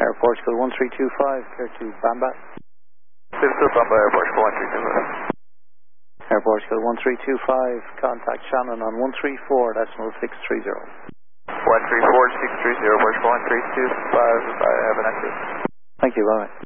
Air Portugal 1325, clear to Bamba. Clear to Bamba, Air Portugal 1325. Air Portugal 1325, contact Shannon on 134.630. 134.630, Portugal 1325, I have an active. Thank you, bye.